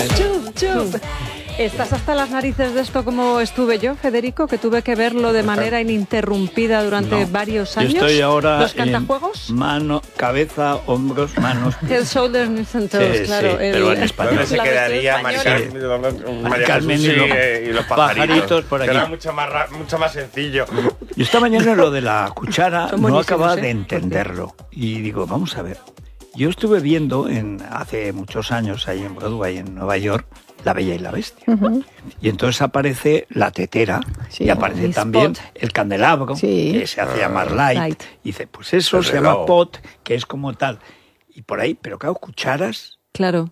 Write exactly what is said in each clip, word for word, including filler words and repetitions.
Chup, chup. ¿Estás hasta las narices de esto como estuve yo, Federico? Que tuve que verlo de manera ininterrumpida durante no, varios años. Yo estoy ahora ¿Los cantajuegos? En mano, cabeza, hombros, manos. Head, shoulders, knees and toes, sí, claro. Sí, el, pero en español. ¿Dónde se quedaría María Carmen y, y, y los pajaritos? pajaritos por aquí. Era mucho más, mucho más sencillo. Y esta mañana lo de la cuchara no acababa ¿eh? de entenderlo. Y digo, vamos a ver. Yo estuve viendo en, hace muchos años ahí en Broadway, en Nueva York, La Bella y la Bestia. Uh-huh. Y entonces aparece la tetera, sí, y aparece también pot. El candelabro, sí. que se hace llamar light. light. Y dice, pues eso pues se llama luego. pot, que es como tal. Y por ahí, pero claro, cucharas. Claro.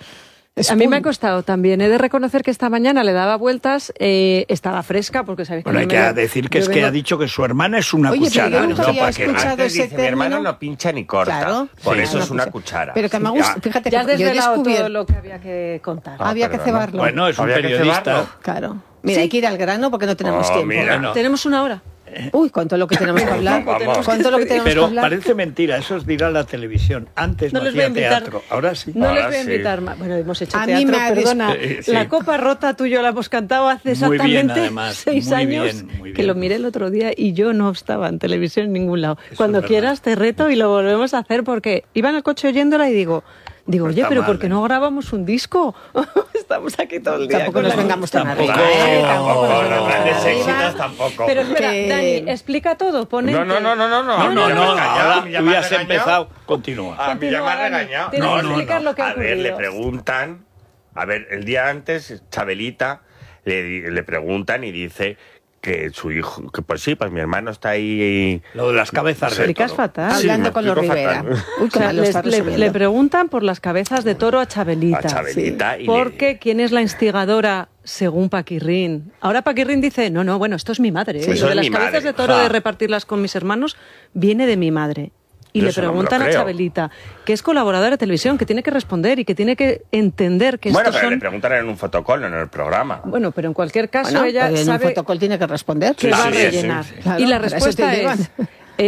A mí me ha costado también. He de reconocer que esta mañana le daba vueltas, eh, estaba fresca, porque sabéis que... Bueno, hay que me... decir que es vengo... que ha dicho que su hermana es una Oye, cuchara. Pero yo nunca no, había escuchado ese dice, término. Mi hermano no pincha ni corta, claro, por sí, eso es una, una cuchara. cuchara. Pero que me gusta, ya, fíjate ya que yo he desvelado todo lo que había que contar. Ah, había que cebarlo. No. Bueno, es un ¿Había periodista. Claro. Mira, sí. hay que ir al grano porque no tenemos oh, tiempo. Mira, no. Tenemos una hora. Uy, cuánto lo que tenemos que hablar. ¿Cuánto lo que tenemos Pero que hablar? parece mentira, eso os dirá la televisión. Antes no, no hacía teatro, ahora sí. No ahora les voy a invitar sí. más. Bueno, hemos hecho a teatro, mí me perdona. Des... Sí. La Copa Rota tú y yo la hemos cantado hace exactamente muy bien, además, seis muy años, bien, muy bien. que lo miré el otro día y yo no estaba en televisión en ningún lado. Eso Cuando quieras te reto y lo volvemos a hacer porque iba en el coche oyéndola y digo... Digo, no oye, pero mal, ¿por qué ¿eh? no grabamos un disco? Estamos aquí todo el día. Tampoco nos vengamos tan arriba. ¿eh? Tampoco, los grandes éxitos tampoco. Pero espera, que... Dani, explica todo, ponente. No, no, no, no, no. No, no, no, ahora ya tú ya has empezado, continúa. A mí ya me ha regañado. Tienes No, que no, explicar no. lo que ha A ver, le ocurrido. preguntan, a ver, el día antes, Chabelita, le, le preguntan y dice... que su hijo, que pues sí, pues mi hermano está ahí... Lo de las cabezas de explicas toro. fatal. Sí, hablando con los Rivera. Fatal. Uy, O sea, lo está les, le, le preguntan por las cabezas de toro a Chabelita. A Chabelita sí. y Porque le... quién es la instigadora según Paquirrín. Ahora Paquirrín dice, no, no, bueno, esto es mi madre. Sí, ¿eh? Lo de las mi cabezas madre. de toro Ja. de repartirlas con mis hermanos viene de mi madre. Y Yo le eso no me lo preguntan a creo. Chabelita, que es colaboradora de televisión, que tiene que responder y que tiene que entender que Bueno, estos pero son... le preguntan en un fotocall, no en el programa. Bueno, pero en cualquier caso Bueno, ella en sabe un fotocall tiene que responder. que Sí, va a sí, rellenar. sí, sí. Claro, y la para eso respuesta te llevan. es...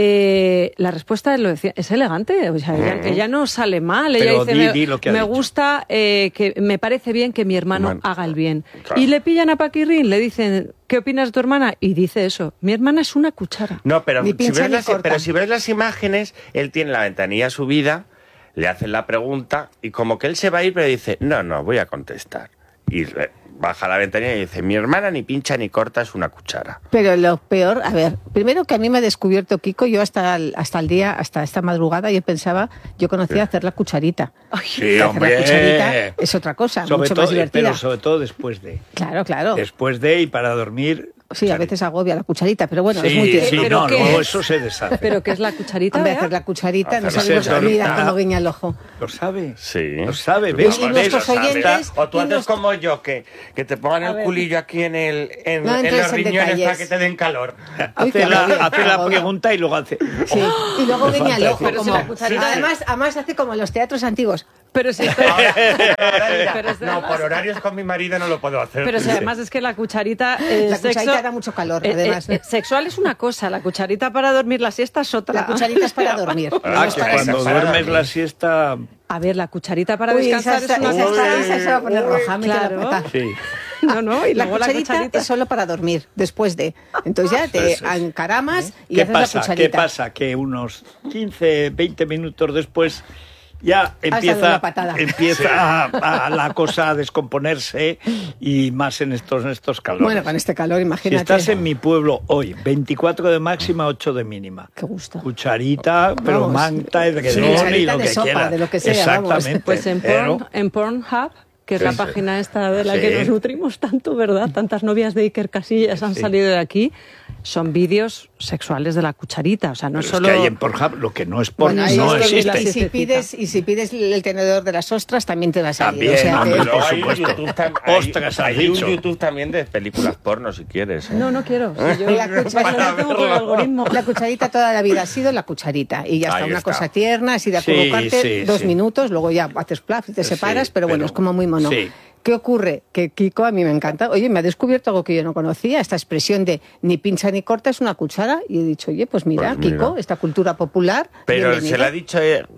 Eh, la respuesta lo decía, es elegante, o sea, ella, ella no sale mal, ella Pero dice, di, me, di lo que ha me dicho. gusta, eh, que me parece bien que mi hermano Bueno, haga el bien. claro. Y le pillan a Paquirrín, le dicen, ¿qué opinas de tu hermana? Y dice eso, mi hermana es una cuchara. No, pero Ni si, pincha ves ni las, corta. pero si ves las imágenes, él tiene la ventanilla subida, le hacen la pregunta y como que él se va a ir, pero dice, no, no, voy a contestar. Y eh, baja la ventanilla y dice, mi hermana ni pincha ni corta, es una cuchara. Pero lo peor, a ver, primero que a mí me ha descubierto Kiko, yo hasta el, hasta el día, hasta esta madrugada, yo pensaba, yo conocía Sí. hacer la cucharita. Sí, Hacer hombre. la cucharita es otra cosa, Sobre mucho todo, más divertida. pero sobre todo después de. Claro, claro. Después de y para dormir. Sí, a veces agobia la cucharita, pero bueno, sí, es muy tierno. sí, ¿Pero no, qué luego es? eso se deshace. ¿Pero qué es la cucharita? Hombre, Bea? hacer la cucharita, no Hacer sabemos, la mira cucharita. cómo guiña el ojo. Lo sabe. Sí. Lo sabe, Tú ¿ves? Y lo ¿Ves? nuestros sabes. oyentes- O tú y haces nuestro- como yo, que, que te pongan A el ver. culillo aquí en, el, en, No en entres los en riñones detalles. para que te den calor. Uy, Hace qué la, agobio, hace qué la agobio. pregunta y luego hace. Sí, y luego Me guiña el falta ojo. decir. Como, Pero si la cucharita- además, además hace como en los teatros antiguos. Pero si, Ahora, ahora dirá, Pero es no, además- por horarios con mi marido no lo puedo hacer. pero si Dice. además es que la cucharita... eh, La sexo- cucharita da mucho calor, eh, además. eh, eh, sexual es una cosa, la cucharita para dormir la siesta es otra. La cucharita es para dormir. Ah, no es que para cuando sexo. para duermes dormir. la siesta. A ver, la cucharita para Uy, descansar esa, es una esa, cosa... esa, esa se va a poner roja, mete Claro. la pata. Sí. No, no, y La luego la cucharita, cucharita... es solo para dormir, después de. Entonces ya te Eso es. encaramas y ¿Qué haces la pasa? cucharita. ¿Qué pasa? Que unos quince, veinte minutos después ya dado empieza, una patada. empieza a, a la cosa a descomponerse y más en estos, en estos calores. Bueno, con este calor, Si imagínate. estás en mi pueblo hoy, veinticuatro de máxima, ocho de mínima. Qué gusto. Cucharita, pero Vamos. manta, edredón Sí, y cucharita lo de que sopa, quieras. de lo que sea, vamos. Exactamente. Pues en, pero- Porn, en Pornhub, que es Sí, la sí. página esta de la Sí. que nos nutrimos tanto, ¿verdad? Tantas novias de Iker Casillas han Sí. salido de aquí. Son vídeos sexuales de la cucharita, o sea, no pero solo... es que hay en Pornhub lo que no es porno, Bueno, ahí no es donde la- existe. y si pides y si pides el tenedor de las ostras también te va a salir. También, o sea, hombre, que- Luego por hay un supuesto. YouTube tam- hay- Ostras, has hay dicho. un YouTube también de películas porno, si quieres. ¿eh? No, no quiero. Si yo La cucharita, la tengo por el algoritmo. la cucharita toda la vida ha sido la cucharita y ya está, Ahí una está. cosa tierna, así de Sí, acurrucarte sí, dos sí. minutos, luego ya haces plaf y te Sí, separas, pero bueno, pero- es como muy mono. sí. ¿Qué ocurre? Que Kiko a mí me encanta. Oye, me ha descubierto algo que yo no conocía, esta expresión de ni pincha ni corta es una cuchara. Y he dicho, oye, pues mira, Pues mira. Kiko, esta cultura popular. Pero bienvenido. se le ha dicho eh,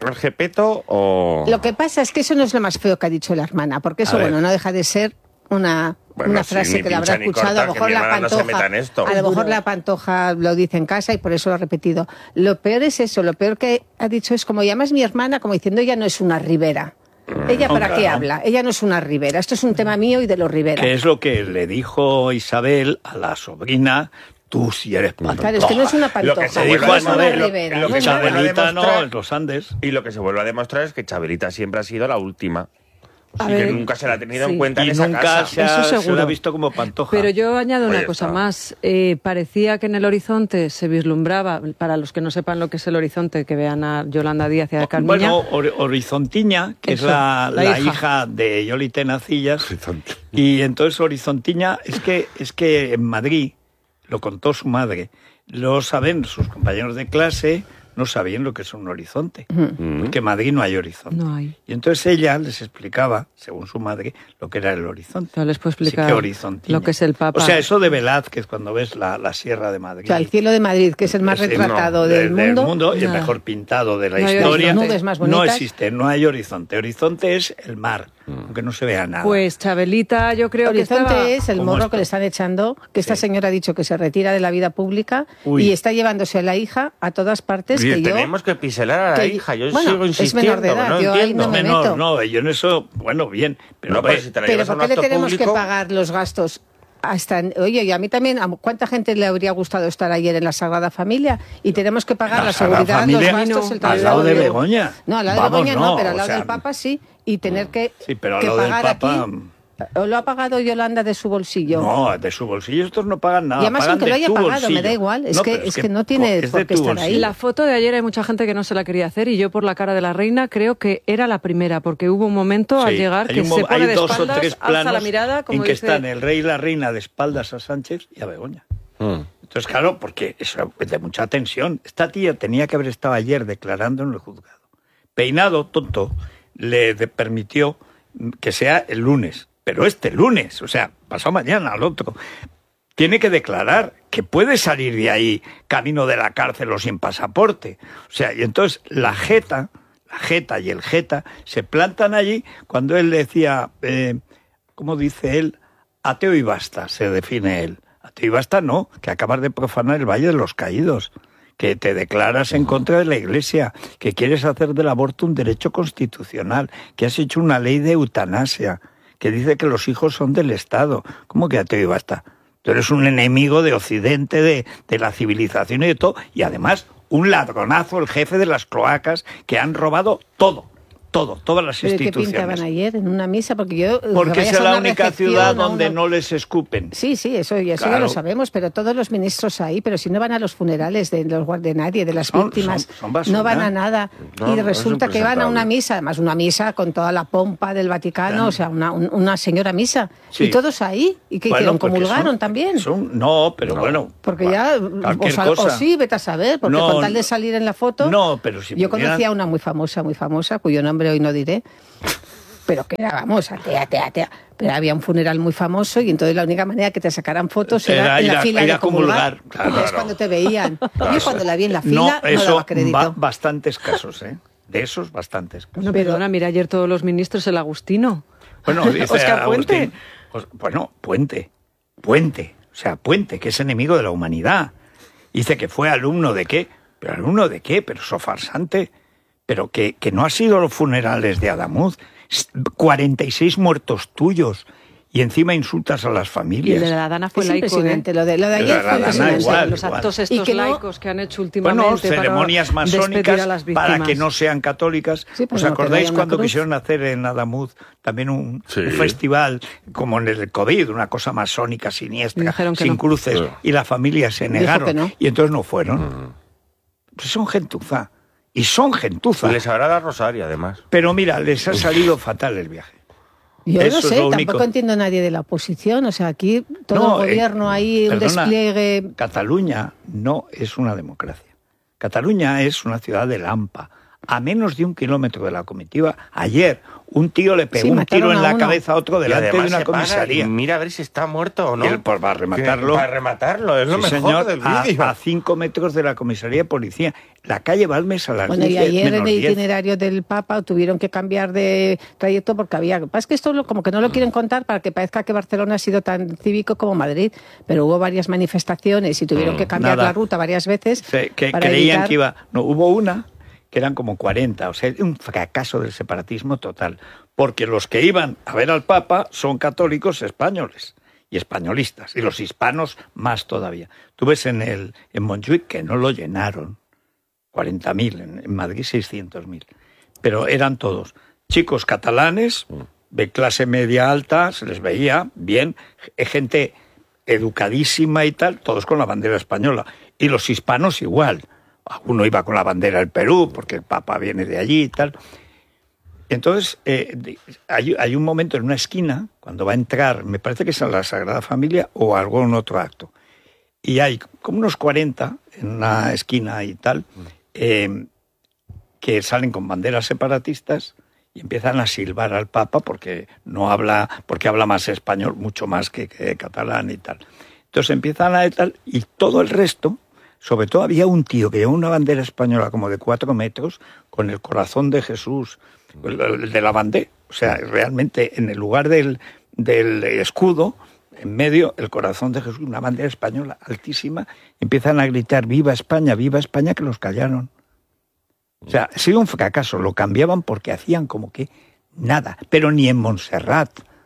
Gepeto o...? Lo que pasa es que eso no es lo más feo que ha dicho la hermana, porque eso, bueno, no deja de ser una, bueno, una sí, frase que le habrá escuchado. Corta, a lo mejor la Pantoja, no a lo mejor la Pantoja lo dice en casa y por eso lo ha repetido. Lo peor es eso, lo peor que ha dicho es como llamas mi hermana, como diciendo ella no es una Rivera. ¿Ella para no, qué claro. habla? Ella no es una Rivera. Esto es un tema mío y de los Rivera. Que es lo que le dijo Isabel a la sobrina. Tú sí eres Pantoja. Claro, es que no es una Pantoja. Lo que se no vuelve dijo a a Isabel, lo- Rivera. lo no que es nada. Chabelita no, demostrar- en los Andes. Y lo que se vuelve a demostrar es que Chabelita siempre ha sido la última. A y ver, que nunca se la ha tenido sí. en cuenta Y en esa nunca casa. se, ha, Eso se seguro. la ha visto como Pantoja. Pero yo añado una Ahí cosa está. más. Eh, parecía que en el horizonte se vislumbraba, para los que no sepan lo que es el horizonte, que vean a Yolanda Díaz y a Carmiña. Bueno, Hor- Horizontiña, que Eso, es la, la la hija. hija. de Yoli Tenacillas. Y entonces Horizontiña, es que, es que en Madrid, lo contó su madre, lo saben sus compañeros de clase, no sabían lo que es un horizonte, porque en Madrid no hay horizonte. No hay. Y entonces ella les explicaba, según su madre, lo que era el horizonte. Yo les puedo explicar Sí que Horizontiña. lo que es el Papa. O sea, eso de Velázquez, cuando ves la, la Sierra de Madrid. O sea, el cielo de Madrid, que es el más Es el- retratado no, del, de- mundo. y el Nada. mejor pintado de la No hay historia. horizonte. Nubes más no bonitas. existe, no hay horizonte. Horizonte es el mar, aunque no se vea nada. Pues Chabelita, yo creo que Horizonte estaba... es el como morro esto. que le están echando, que esta Sí. señora ha dicho que se retira de la vida pública Uy. y está llevándose a la hija a todas partes. Oye, que yo, tenemos que piselar a la que- hija. Yo bueno, sigo es insistiendo. menor de edad, no yo ahí entiendo. no me menor, meto. no, yo en eso, bueno, bien. Pero, No, ve, pero si te la Pero llevas a ¿por un qué le acto tenemos público, que pagar los gastos? Hasta, oye, y a mí también, ¿a cuánta gente le habría gustado estar ayer en la Sagrada Familia? Y tenemos que pagar La la, Sagrada seguridad, Familia, los gastos, el no, al lado de traslado. Begoña. No, al lado de Vamos, Begoña no, no, pero al o lado sea, del Papa sí. Y tener que, Sí, pero al que lado del pagar Papa, aquí. ¿O lo ha pagado Yolanda de su bolsillo? No, de su bolsillo estos no pagan nada. Y además, pagan aunque de lo haya tu pagado, me bolsillo. da igual, es que- pero es que no tiene es de por qué tu estar ahí. bolsillo. La foto de ayer hay mucha gente que no se la quería hacer y yo por la cara de la reina creo que era la primera, porque hubo un momento al Sí, llegar hay que un se mo- pone hay de dos o espaldas, tres alza planos la mirada, como en que dice... están el rey y la reina de espaldas a Sánchez y a Begoña. Mm. Entonces, claro, porque eso es de mucha tensión. Esta tía tenía que haber estado ayer declarando en el juzgado. Peinado, tonto, le de- permitió que sea el lunes. Pero este lunes, o sea, pasado mañana al otro, tiene que declarar que puede salir de ahí camino de la cárcel o sin pasaporte. O sea, y entonces la jeta, la jeta y el jeta se plantan allí cuando él decía, eh, ¿cómo dice él? Ateo y basta, se define él. Ateo y basta no, que acabas de profanar el Valle de los Caídos, que te declaras en contra de la Iglesia, que quieres hacer del aborto un derecho constitucional, que has hecho una ley de eutanasia, que dice que los hijos son del Estado. ¿Cómo que ateo y basta? Tú eres un enemigo de Occidente, de, de la civilización y de todo, y además un ladronazo, el jefe de las cloacas, que han robado todo, todo, todas las ¿Pero qué instituciones. pintaban ayer en una misa? Porque yo... Porque vayas es a la una única recepción, ciudad a donde una- no les escupen. Sí, sí, eso, y eso ya Claro. lo sabemos, pero todos los ministros ahí, pero si no van a los funerales de los guard- de nadie, de las Son- víctimas, son- son basura. no van a nada. No, y no, resulta es que van a una impresentable. misa, además una misa con toda la pompa del Vaticano, Claro. o sea, una, un- una señora misa. Sí. Y todos ahí. ¿Y qué Bueno, hicieron? porque ¿Comulgaron son- también? son- no, pero No. bueno. Porque va, ya, cualquier o, sal- o cosa. sí, vete a saber, porque No, con tal de salir en la foto... No, pero si Yo pudieran- conocía a una muy famosa, muy famosa, cuyo nombre hoy no diré, pero que era, vamos, atea, atea, atea. Pero había un funeral muy famoso y entonces la única manera que te sacaran fotos era, Era en ir la a- fila ir de a comulgar, comulgar. claro. Porque es cuando te veían. Yo cuando la vi en la fila No, no, eso daba crédito. va- bastantes casos, ¿eh? De esos, bastantes casos. No, perdona, mira ayer todos los ministros el Agustino. Bueno, dice Oscar Puente. Agustín, pues, bueno, Puente, Puente, o sea, Puente, que es enemigo de la humanidad. Dice que fue alumno de qué, pero alumno de qué, pero eso farsante, pero que, que no ha sido los funerales de Adamuz, cuarenta y seis muertos tuyos, y encima insultas a las Y el familias. de la Dana fue Es laico, impresionante. ¿eh? Lo de, lo de El de ayer la fue Dana impresionante. igual. Los actos Y estos que no- laicos que han hecho últimamente Bueno, ceremonias para despedir masónicas a las para víctimas. que no sean católicas. Sí, pero ¿Os no que acordáis haya una cuando cruz? quisieron hacer en Adamuz también un, Sí. un festival como en el COVID, una cosa masónica siniestra, Y dijeron que sin no. cruces, Sí. y la familia se Dijo negaron que no. y entonces no fueron? Pues son gentuza. Y son gentuza. Les habrá la Rosario, además. Pero mira, les ha salido fatal el viaje. Yo Eso no es sé, lo tampoco único. entiendo a nadie de la oposición. O sea, aquí todo No, el eh, gobierno ahí, un perdona, despliegue... Cataluña no es una democracia. Cataluña es una ciudad de Lampa. A menos de un kilómetro de la comitiva, ayer un tío le pegó Sí, un tiro mataron en a la uno. cabeza a otro Y delante de además una se para comisaría. y mira a ver si está muerto o no. Y él, pues, para rematarlo. Que- Para rematarlo, es lo Sí, mejor señor, del a, vídeo. a cinco metros de la comisaría de policía. La calle Balmes a las Bueno, y diez ayer en menos el diez. itinerario del Papa tuvieron que cambiar de trayecto porque había... Es que esto lo- como que no lo quieren contar para que parezca que Barcelona ha sido tan cívico como Madrid, pero hubo varias manifestaciones y tuvieron que cambiar Nada. la ruta varias veces. Se- que para creían evitar- que iba... No, hubo una que eran como cuarenta, o sea, un fracaso del separatismo total, porque los que iban a ver al Papa son católicos españoles y españolistas, y los hispanos más todavía. Tú ves en el en Montjuic que no lo llenaron, cuarenta mil, en, en Madrid seiscientos mil, pero eran todos chicos catalanes, de clase media alta, se les veía bien, gente educadísima y tal, todos con la bandera española, y los hispanos igual. Uno iba con la bandera del Perú, porque el Papa viene de allí y tal. Entonces, eh, hay, hay un momento en una esquina, cuando va a entrar, me parece que es a la Sagrada Familia o a algún otro acto, y hay como unos cuarenta en una esquina y tal, eh, que salen con banderas separatistas y empiezan a silbar al Papa porque no habla, porque habla más español, mucho más que, que catalán y tal. Entonces empiezan a tal, y todo el resto... Sobre todo había un tío que llevaba una bandera española como de cuatro metros con el corazón de Jesús, el de la bandera. O sea, realmente en el lugar del, del escudo, en medio, el corazón de Jesús, una bandera española altísima. Empiezan a gritar, ¡viva España, viva España!, que los callaron. O sea, ha sido un fracaso. Lo cambiaban porque hacían como que nada. Pero ni en Montserrat,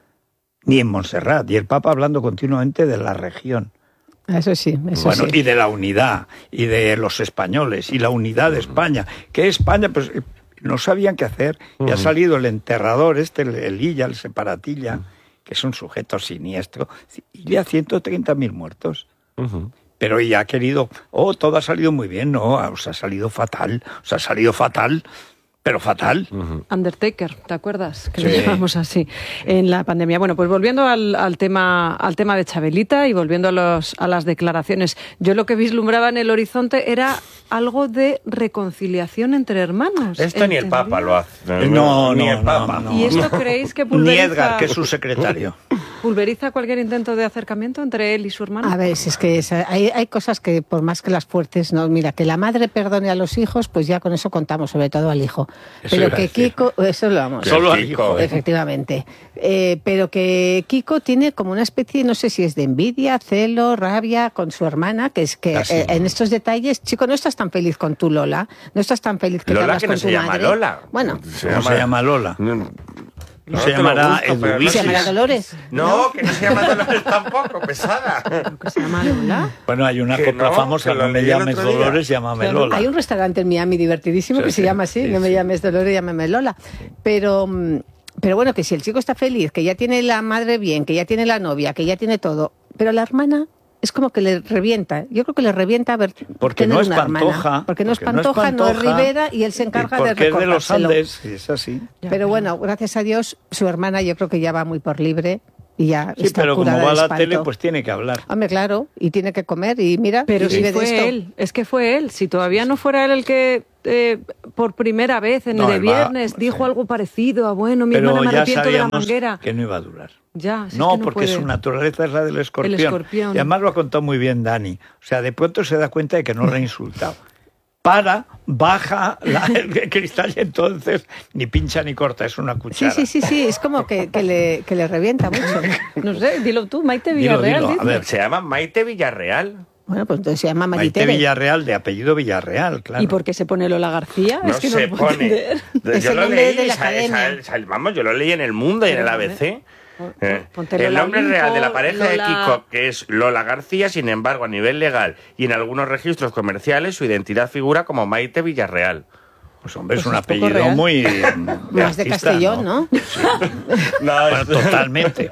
ni en Montserrat. Y el Papa hablando continuamente de la región. Eso sí, eso Bueno, sí. y de la unidad, y de los españoles, y la unidad de España. ¿Qué España? Pues eh, no sabían qué hacer. Y ha salido el enterrador, este, el, el Illa, el separatilla, que es un sujeto siniestro, y ya ciento treinta mil muertos. Uh-huh. Pero ella ha querido, oh, todo ha salido muy bien, no, os ha salido fatal, os ha salido fatal, pero fatal. Uh-huh. Undertaker, ¿te acuerdas? Que Sí. lo llamamos así en la pandemia. Bueno, pues volviendo al, al tema al tema de Chabelita y volviendo a, los, a las declaraciones, yo lo que vislumbraba en el horizonte era algo de reconciliación entre hermanos. Esto ni el ¿entendía? Papa lo hace. No, ni no, el Papa. no, no. ¿Y esto creéis que Ni pulveriza, Edgar, que es su secretario. pulveriza cualquier intento de acercamiento entre él y su hermano? A ver, si es que es- hay, hay cosas que por más que las fuertes, no, mira, que la madre perdone a los hijos, pues ya con eso contamos, sobre todo al hijo. Eso Pero iba a que decir. Kiko, eso lo vamos. Solo al Kiko, hijo. eh. Efectivamente. Eh, pero que Kiko tiene como una especie, no sé si es de envidia, celo, rabia con su hermana, que es que Ah, sí. eh, en estos detalles, chico, no estás tan feliz con tu Lola, no estás tan feliz que te Lola hablas que con no se tu llama madre. Lola. Bueno, ¿Cómo se llama Lola? No, No no se te lo llamará busco, pero no Eduviges. ¿se sé. llamará Dolores? No, que no se llama Dolores tampoco, pesada. Creo que se llama Lola. Bueno, hay una Que copla no, famosa, que lo no me leí el llames otro día. Dolores, llámame Claro. Lola. Hay un restaurante en Miami divertidísimo Sí, que se sí, llama así, sí, no me sí. llames Dolores, llámame Lola. Pero, mm, pero bueno, que si el chico está feliz, que ya tiene la madre bien, que ya tiene la novia, que ya tiene todo, pero la hermana es como que le revienta. Yo creo que le revienta ver Porque tener no es una hermana. Pantoja. Porque no es porque no es Pantoja, no es Pantoja, Rivera, y él se encarga y de porque es de los recordárselo. Andes, sí, es así. Ya, Pero ya. bueno, gracias a Dios, su hermana yo creo que ya va muy por libre y ya Sí, está pero como curada va a de la espanto. tele, pues tiene que hablar. Hombre, claro, y tiene que comer y mira, Pero y si vive de fue esto. él, es que fue él. Si todavía no fuera él el que eh, por primera vez en No, el de él va- viernes dijo sí. algo parecido a bueno, mi Pero hermana me ya arrepiento de la sabíamos manguera. que no iba a durar. Ya, si es No, que porque puede. su naturaleza es la del escorpión. escorpión. Y además lo ha contado muy bien Dani. O sea, de pronto se da cuenta de que no le ha insultado. Para, baja la, el cristal y entonces ni pincha ni corta, es una Sí, cuchara. sí, sí, sí, es como que, que, le, que le revienta mucho. No sé, dilo tú, Maite Dilo, Villarreal. dilo, a dice. ver. Se llama Maite Villarreal. Bueno, pues entonces se llama Maite Maritere. Villarreal, de apellido Villarreal, claro. ¿Y por qué se pone Lola García? No es que se no lo puedo pone. entender. Es Yo el lo nombre leí, de la sa- academia. sa- sa- vamos, yo lo leí en El Mundo y en el Pero, A B C. Eh, Ponte el Lola nombre Olimpo, real de la pareja de Lola- Kiko, que es Lola García, sin embargo, a nivel legal y en algunos registros comerciales, su identidad figura como Maite Villarreal. Pues hombre, es Pues un es poco apellido real. muy... Más de artista, Castellón, ¿no? No, Bueno, totalmente.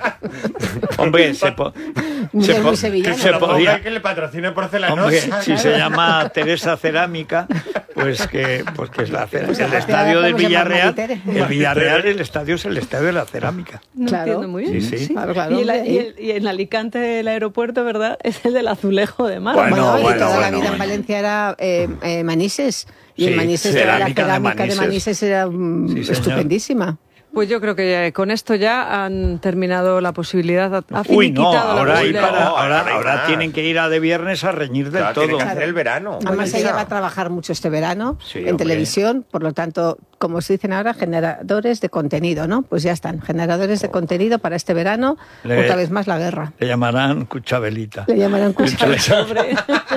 Hombre, se, po- Ni se es po- muy sevillano. se podía... que le patrocine Hombre, porcelanosa. si se llama Teresa Cerámica, pues que, pues que es la cera- Pues el aparte estadio ahora del podemos llamar Villarreal. Maritere. El Villarreal, el estadio es el estadio de la cerámica. No Claro. entiendo muy bien. Sí, sí. Claro, claro, y, la- hombre. y el- y en Alicante el aeropuerto, ¿verdad? Es el del azulejo de mar. Bueno, Bueno, y bueno, toda la bueno, vida en bueno. Valencia era eh, eh, Manises. Y Sí, en Manises, toda la cerámica de cerámica de Manises. Manises era mm, Sí, señor. estupendísima. Pues yo creo que con esto ya han terminado la posibilidad. Ha Uy, no, finiquitado la ahora, hay posibilidad. para- No, ahora, ahora hay ahora más. tienen que ir a de viernes a reñir del Claro, todo. tiene que hacer el verano. Además, Elisa. ella va a trabajar mucho este verano Sí, en hombre. televisión, por lo tanto, como se dicen ahora, generadores de contenido, ¿no? Pues ya están, generadores de contenido para este verano, Le- otra vez más la guerra. Le llamarán Cuchabelita. Le llamarán Al pobre.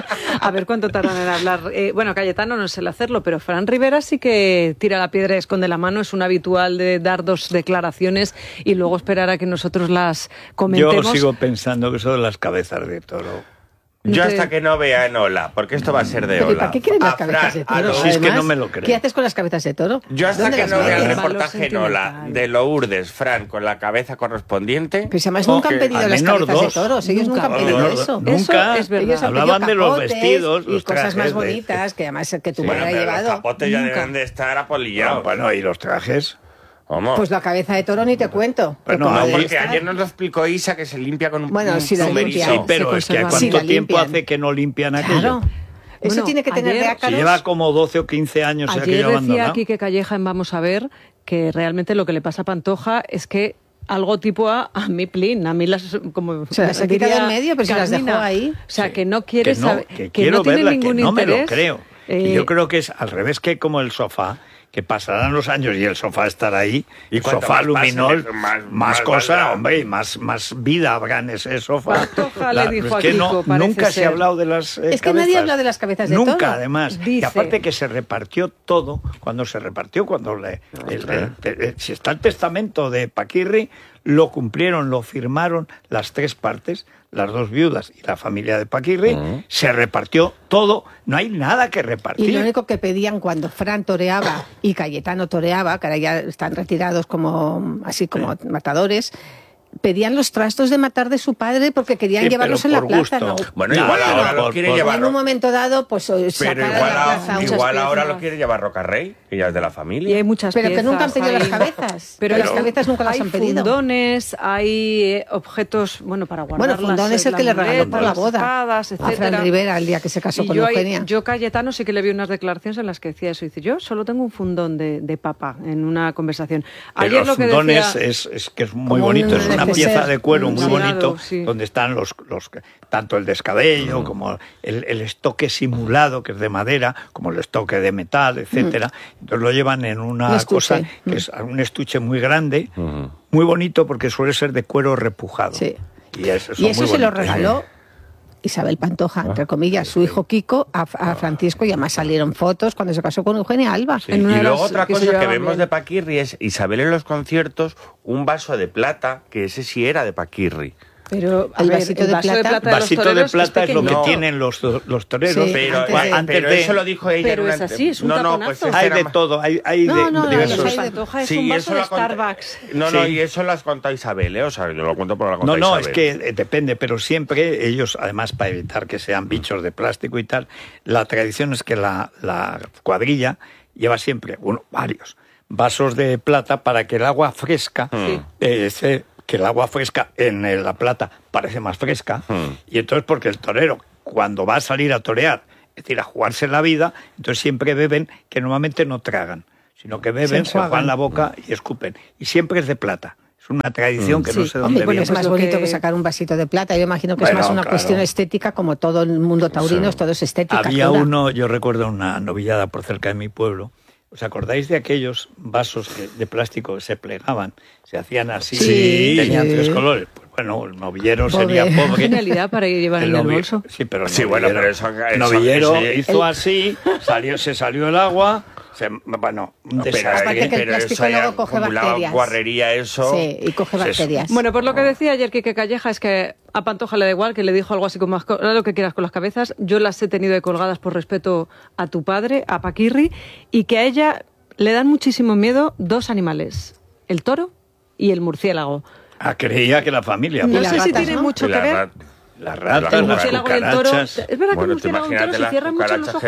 A ver cuánto tardan en hablar. Eh, bueno, Cayetano no suele hacerlo, pero Fran Rivera sí que tira la piedra y esconde la mano. Es un habitual de dar dos declaraciones y luego esperar a que nosotros las comentemos. Yo sigo pensando que eso de las cabezas de toro. Yo Te- hasta que no vea en Ola, porque esto va a ser de Pero ¿y Ola. para qué quieren las A cabezas Fran, de a toro? los- Si es que Además, no me lo creo. ¿Qué haces con las cabezas de toro? Yo hasta ¿Dónde que las no vea el metes? Valor reportaje en Ola sentimental. de Lourdes, Fran, con la cabeza correspondiente... Pero si además o nunca han que- pedido al las menos cabezas dos. de toros, ellos nunca, Nunca. han pedido No, no, eso. Nunca Eso es verdad. Ellos han pedido hablaban de los capotes vestidos, y los cosas más trajes de- bonitas, que además el que tu Bueno, madre ha pero los llevado. capotes ya Nunca. deben de estar Ya, apolillados. bueno, y los trajes. ¿Cómo? Pues la cabeza de toro ni te cuento. que Bueno, como ahí- debe Porque estar. ayer nos lo explicó Isa que se limpia con un, Bueno, un si la plumerizo. limpia. Sí, pero se es que ¿a conservan. Sí, cuánto la tiempo limpian. hace que no limpian aquello? Claro. Eso Bueno, tiene que tener ayer- de Si ácaros. lleva como doce o quince años Ayer aquello decía abandonado. Quique Calleja en Vamos a ver que realmente lo que le pasa a Pantoja es que algo tipo a, a mi plin, a mí las como Se las ha diría quitado en medio, pero se las Carmina. dejó ahí. O sea, Sí. que no quiere que no, saber, que, que quiero no tiene verla, ningún que no interés. me lo creo. Que Eh, yo creo que es al revés que como el sofá, que pasarán los años y el sofá estará ahí, Y el cuanto sofá más luminol, pasen, más, más- más, más cosa, valdrá. hombre, y más, más vida habrá en ese sofá. Pantoja le dijo es a que Kiko, no, parece nunca se ser. ha hablado de las eh, Es que nadie cabezas. habla de las cabezas de Nunca, toro. además. Y Dice- aparte que se repartió todo, cuando se repartió, cuando le, el- el- el- el- si está el testamento de Paquirri, lo cumplieron, lo firmaron las tres partes, las dos viudas y la familia de Paquirri, se repartió todo, no hay nada que repartir. Y lo único que pedían cuando Fran toreaba y Cayetano toreaba, que ahora ya están retirados como así como matadores, pedían los trastos de matar de su padre porque querían Sí, llevarlos en pero la por plaza. gusto. ¿no? Bueno, No, igual no, ahora por- lo quiere por- O llevar... en un momento dado, pues Pero sacar a igual, la ahora- plaza muchas igual ahora piezas. lo quiere llevar Rocarrey, que ya es de la familia. Y hay muchas Pero que piezas, nunca han pedido hay- las cabezas. Pero Que las cabezas nunca las hay han pedido. fundones, hay eh, objetos, bueno, para guardar Bueno, Fundón es el que le regaló para la boda espadas, a Fran etcétera. Rivera el día que se casó Y con yo, ahí- Eugenia. yo Cayetano sí que le vi unas declaraciones en las que decía eso. Dice, yo solo tengo un fundón de, de papa en una conversación. Pero Ayer los lo que fundones decía... es, es que es muy Como bonito, un es una neceser, pieza de cuero un muy bordado, bonito, sí. donde están los, los tanto el descabello como el, el estoque simulado, que es de madera, como el estoque de metal, etcétera. Entonces lo llevan en una Un estuche. cosa que es un estuche muy grande, muy bonito porque suele ser de cuero repujado. Sí. Y, es- son Y eso muy se lo bonitos. regaló Isabel Pantoja, Ah, entre comillas, su hijo Kiko, a, a Francisco, y además salieron fotos cuando se casó con Eugenia Alba. En una Y de luego las otra que se cosa que llevaban vemos bien. de Paquirri es Isabel en los conciertos, un vaso de plata, que ese sí era de Paquirri. Pero, a El ver, vasito el de vaso plata. de plata de los Vasito de toreros plata es lo que pequeño. tienen los, los toreros. Sí, Pero, antes de- eh, antes pero de- eso lo dijo ella Pero en una... es así, es un no, no, taponazo. pues este Hay era de más- todo, hay, hay No, de no, no, diversos. los hay de- Pantoja es Sí, un vaso eso de lo ha contado- Starbucks. No, no, Sí. y eso lo has contado Isabel, ¿eh? O sea, yo lo cuento por la No, contado no, Isabel. es que eh, depende, pero siempre ellos, además para evitar que sean bichos de plástico y tal, la tradición es que la, la cuadrilla lleva siempre, bueno, varios vasos de plata para que el agua fresca, Sí. eh, se- que el agua fresca en eh, la plata parece más fresca, y entonces porque el torero, cuando va a salir a torear, es decir, a jugarse la vida, entonces siempre beben, que normalmente no tragan, sino que beben, Se se enjuagan. juegan la boca y escupen, y siempre es de plata. Es una tradición que no Sí. sé Hombre, dónde bueno, viene. Es más lo bonito que- que... sacar un vasito de plata. Yo imagino que Bueno, es más una claro. cuestión estética, como todo el mundo taurino, Sí. todo es estética. Había pura. uno, yo recuerdo una novillada por cerca de mi pueblo. ¿Os acordáis de aquellos vasos que- de plástico que se plegaban? Se hacían así, Sí. tenían Sí. tres colores. Pues bueno, el novillero Pobre. sería pobre. Genialidad para ir llevar en el novi- bolso. Sí, pero el Sí, bueno, novillero, pero eso- el eso- novillero eso- hizo así, salió, se salió el agua, se, bueno, un No, pero, desastre. Aparte que el pero plástico eso ya luego coge acumulaba bacterias. guarrería eso. Sí, y coge Sí, eso. bacterias. Bueno, por lo que decía ayer Quique Calleja es que a Pantoja le da igual, que le dijo algo así como, haz lo que quieras con las cabezas, yo las he tenido de colgadas por respeto a tu padre, a Paquirri, y que a ella le dan muchísimo miedo dos animales, el toro y el murciélago. Ah, creía que la familia. Y No las sé si ratas, tiene ¿no? mucho Y que la ver. rat- Las El ratas, El las murciélago y el toro. cucarachas. ¿Es verdad que Bueno, el tú murciélago y el toro imagínate se las cierran mucho los cucarachas ojos? que-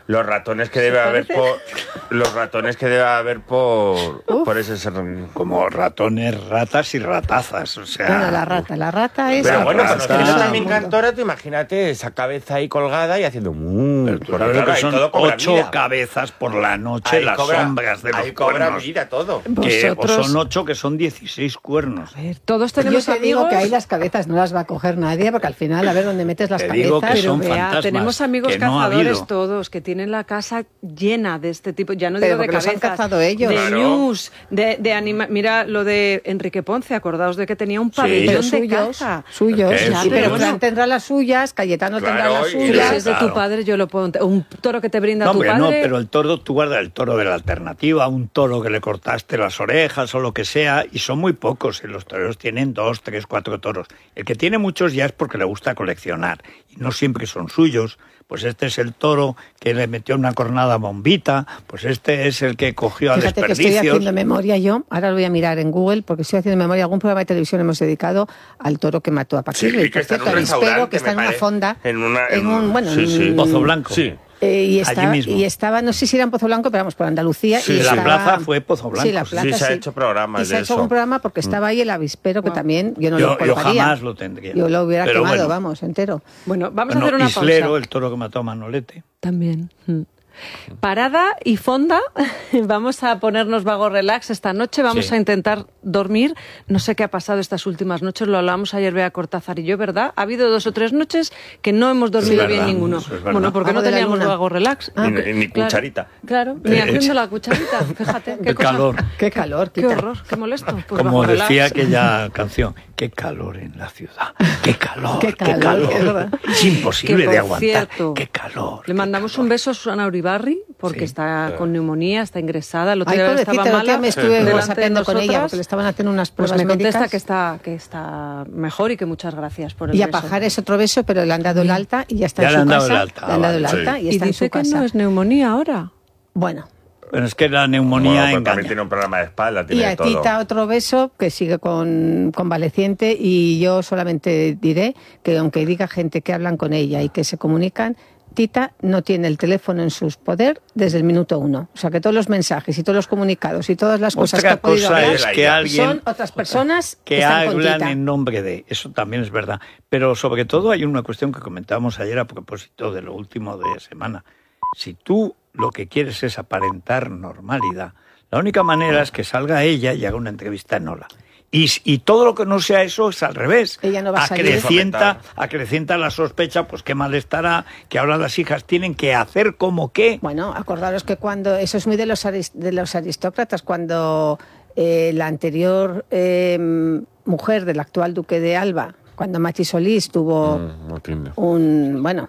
Los ratones que debe haber por... Los ratones que debe haber por... Uf. Por ese ser... Como ratones, ratas y ratazas, o sea... Bueno, la rata, la rata es... Pero bueno, rata. cuando tienes Todo también el mundo. cantora, tú imagínate esa cabeza ahí colgada y haciendo... Mmm, Pero tú sabes lo que son ocho cabezas por la noche, ahí las cobra, sombras de los ahí cobra cuernos. vida todo. Que o Vosotros- son ocho, que son dieciséis cuernos. A ver, todos Yo tenemos te amigos... digo que ahí las cabezas no las va a coger nadie, porque al final, a ver dónde metes las Te digo cabezas... que Pero son vea, fantasmas, tenemos amigos que no ha cazadores habido. todos, que tienen la casa llena de este tipo, ya no Pero digo de porque los han cabezas, cazado ellos. de Claro. news, de, de anima... Mira lo de Enrique Ponce, acordaos de que tenía un Sí. pabellón Pero de suyos, caza. suyos. Es que es Sí, suyo. pero Bueno. Fran tendrá las suyas, Cayetano tendrá Claro, las y- Pero suyas. si es de tu Claro. padre, yo lo puedo... Un toro que te brinda No, tu hombre, padre... no, pero el toro, tú guardas el toro de la alternativa, un toro que le cortaste las orejas o lo que sea, y son muy pocos, y los toreros tienen dos, tres, cuatro toros. El que tiene muchos ya es porque le gusta coleccionar, y no siempre son suyos. Pues este es el toro que le metió una cornada a Bombita, pues este es el que cogió a Fíjate que estoy desperdicios. haciendo memoria yo, ahora lo voy a mirar en Google, porque estoy haciendo memoria, algún programa de televisión hemos dedicado al toro que mató a Paquirri. Sí, que Por está en un cierto, avispero, restaurante, que está me en una parece. fonda, En una- en- un, bueno, sí, sí. en- Pozo Blanco. Sí. Eh, y, Allí estaba, mismo. y estaba, no sé si era en Pozo Blanco, pero vamos, por Andalucía. Sí, y la estaba- plaza fue Pozo Blanco. Sí, la Sí, plaza, sí, se ha sí. hecho programas Y se de ha hecho eso. un programa porque estaba ahí el avispero, que Wow. también yo no Yo- lo yo colgaría. jamás lo tendría. Yo lo hubiera Pero quemado, bueno. vamos, entero. Bueno, vamos Bueno, a hacer una Islero, pausa. el toro que mató a Manolete. También. Mm. Parada y fonda, vamos a ponernos vago relax esta noche, vamos Sí. a intentar dormir. No sé qué ha pasado estas últimas noches, lo hablamos ayer Bea Cortázar y yo, ¿verdad? Ha habido dos o tres noches que no hemos dormido Es bien verdad, ninguno. eso es verdad. Bueno, porque Algo no de la teníamos luna. vago relax. Ni- ni Claro, cucharita. Claro, ni Eh, haciendo la cucharita, fíjate. Qué, Qué cosa. calor. Qué calor, Qué quita. horror, qué molesto. Pues Como vago decía relax. aquella canción, qué calor en la ciudad, qué calor, Qué qué calor, calor. es verdad. Es imposible Que, por de aguantar, cierto, qué calor. Le qué mandamos calor. un beso a Susana Uribarri porque Sí. está con neumonía, está ingresada. El otro Ay, día pobrecita, estaba el otro día mala. me estuve delante de whatsappeando con ella nosotras. porque le estaban haciendo unas Pues pruebas me contesta médicas. que está, que está mejor y que muchas gracias por el Y a beso. Pajares otro beso, pero le han dado el alta y ya está Ya en le su han dado casa. el alta, Le han dado el vale, alta sí. y Y está en dice su que casa. no es neumonía ahora. Bueno, Pero es que la neumonía Bueno, pues engaña. también tiene un problema de espalda, y tiene a todo. Tita otro beso que sigue con convaleciente y yo solamente diré que aunque diga gente que hablan con ella y que se comunican, Tita no tiene el teléfono en su poder desde el minuto uno. O sea que todos los mensajes y todos los comunicados y todas las cosas que Otra ha podido cosa hablar es que alguien son otras personas que, que están con hablan Tita. en nombre de, eso también es verdad. Pero sobre todo hay una cuestión que comentábamos ayer a propósito de lo último de semana. Si tú lo que quieres es aparentar normalidad, la única manera es que salga ella y haga una entrevista en Ola. Y, y todo lo que no sea eso es al revés. Ella no va a salir. acrecienta, acrecienta la sospecha, pues qué mal estará, que ahora las hijas tienen que hacer como que... Bueno, acordaros que cuando, eso es muy de los, aris- de los aristócratas, cuando eh, la anterior eh, mujer del actual duque de Alba, cuando Machi Solís tuvo Mm, no tiene. un, bueno,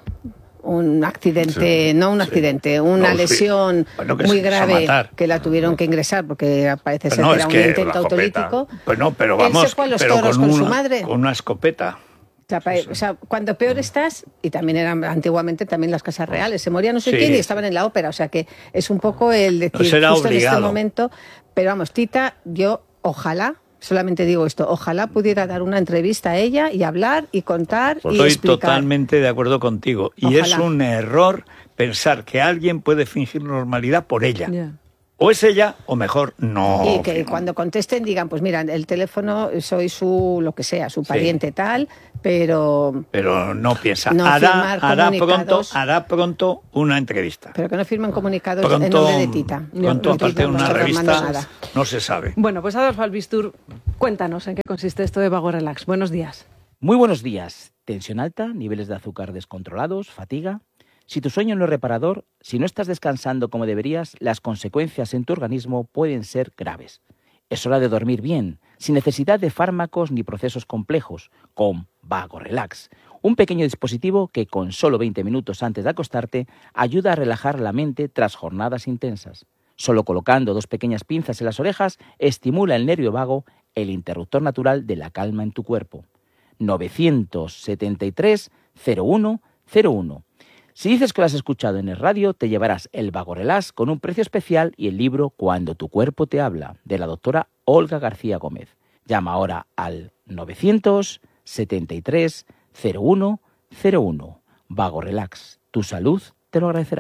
un accidente, no un accidente, una No, sí. lesión Bueno, que muy se quiso grave matar. que la tuvieron que ingresar porque parece Pero ser no, que es era un que intento la escopeta. autolítico. Pues no, pero Él vamos, se fue a los pero toros con, con su una, madre. con una escopeta. O sea, pa- o sea, cuando peor estás, y también eran antiguamente también las casas reales, se moría no sé Sí. quién y estaban en la ópera, o sea que es un poco el decir No será justo en este obligado. momento, pero vamos, Tita, yo ojalá, solamente digo esto, ojalá pudiera dar una entrevista a ella y hablar y contar y Estoy explicar. totalmente de acuerdo contigo. Y Ojalá. es un error pensar que alguien puede fingir normalidad por ella. Ya. O es ella, o mejor no. Y que cuando contesten digan, pues mira, el teléfono soy su, lo que sea, su Sí. pariente tal, pero, Pero no piensa. No hará, firmar hará pronto, comunicados. hará pronto una entrevista. pero que no firmen comunicados en Pronto, nombre de Tita. pronto No, aparte de no una estoy firmando revista, nada. no se sabe. Bueno, pues Adolfo Albistur, cuéntanos en qué consiste esto de Vago Relax. Buenos días. Muy buenos días. Tensión alta, niveles de azúcar descontrolados, fatiga. Si tu sueño no es reparador, si no estás descansando como deberías, las consecuencias en tu organismo pueden ser graves. Es hora de dormir bien, sin necesidad de fármacos ni procesos complejos, con Vago Relax, un pequeño dispositivo que con solo veinte minutos antes de acostarte ayuda a relajar la mente tras jornadas intensas. Solo colocando dos pequeñas pinzas en las orejas estimula el nervio vago, el interruptor natural de la calma en tu cuerpo. novecientos setenta y tres cero uno cero uno. Si dices que lo has escuchado en el radio, te llevarás el Vago Relax con un precio especial y el libro Cuando tu cuerpo te habla, de la doctora Olga García Gómez. Llama ahora al novecientos setenta y tres cero uno cero uno. Vago Relax, tu salud te lo agradecerá.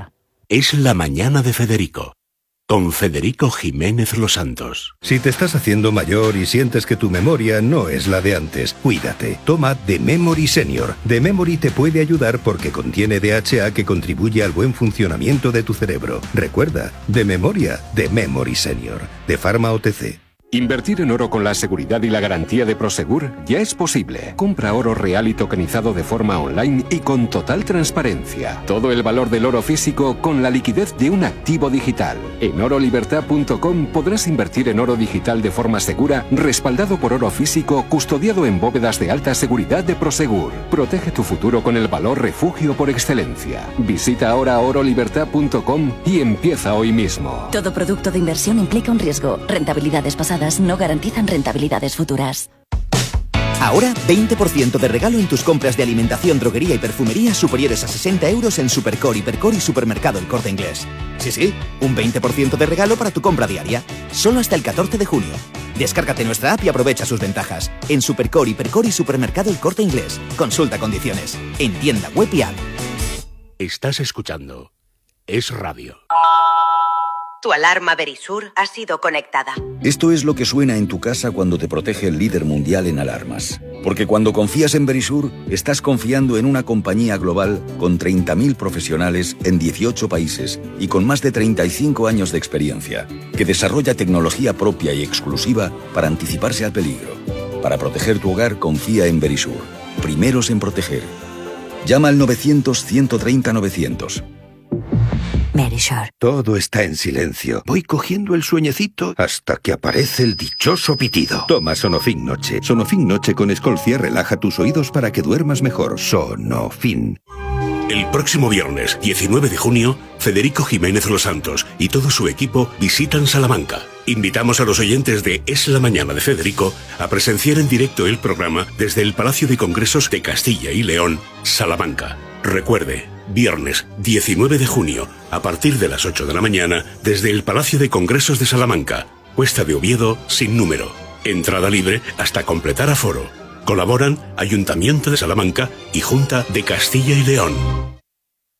Es la mañana de Federico, con Federico Jiménez Los Santos. Si te estás haciendo mayor y sientes que tu memoria no es la de antes, cuídate. Toma The Memory Senior. The Memory te puede ayudar porque contiene D H A que contribuye al buen funcionamiento de tu cerebro. Recuerda, de memoria, The Memory Senior. De Pharma O T C. Invertir en oro con la seguridad y la garantía de Prosegur ya es posible. Compra oro real y tokenizado de forma online y con total transparencia. Todo el valor del oro físico con la liquidez de un activo digital. En oro libertad punto com podrás invertir en oro digital de forma segura, respaldado por oro físico, custodiado en bóvedas de alta seguridad de Prosegur. Protege tu futuro con el valor refugio por excelencia. Visita ahora oro libertad punto com y empieza hoy mismo. Todo producto de inversión implica un riesgo. Rentabilidades pasadas no garantizan rentabilidades futuras. Ahora, veinte por ciento de regalo en tus compras de alimentación, droguería y perfumería superiores a sesenta euros en Supercore, Hipercore y Supermercado El Corte Inglés. Sí, sí, un veinte por ciento de regalo para tu compra diaria. Solo hasta el catorce de junio. Descárgate nuestra app y aprovecha sus ventajas. En Supercore, Hipercore y Supermercado El Corte Inglés. Consulta condiciones. En tienda web y app. Estás escuchando Es Radio. Tu alarma Verisur ha sido conectada. Esto es lo que suena en tu casa cuando te protege el líder mundial en alarmas. Porque cuando confías en Verisur, estás confiando en una compañía global con treinta mil profesionales en dieciocho países y con más de treinta y cinco años de experiencia, que desarrolla tecnología propia y exclusiva para anticiparse al peligro. Para proteger tu hogar, confía en Verisur. Primeros en proteger. Llama al novecientos, ciento treinta, novecientos. Verisur. Todo está en silencio. Voy cogiendo el sueñecito hasta que aparece el dichoso pitido. Toma Sonofin Noche. Sonofin Noche con Escolcia relaja tus oídos para que duermas mejor. Sonofin. El próximo viernes, diecinueve de junio, Federico Jiménez Los Santos y todo su equipo visitan Salamanca. Invitamos a los oyentes de Es la Mañana de Federico a presenciar en directo el programa desde el Palacio de Congresos de Castilla y León, Salamanca. Recuerde, viernes diecinueve de junio, a partir de las ocho de la mañana, desde el Palacio de Congresos de Salamanca, Cuesta de Oviedo, sin número. Entrada libre hasta completar aforo. Colaboran Ayuntamiento de Salamanca y Junta de Castilla y León.